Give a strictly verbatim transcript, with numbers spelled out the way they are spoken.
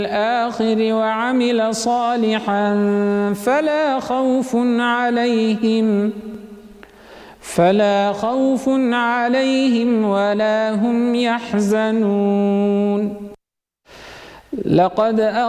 الآخر وعمل صالحا فلا خوف عليهم فلا خوف عليهم ولا هم يحزنون. لقد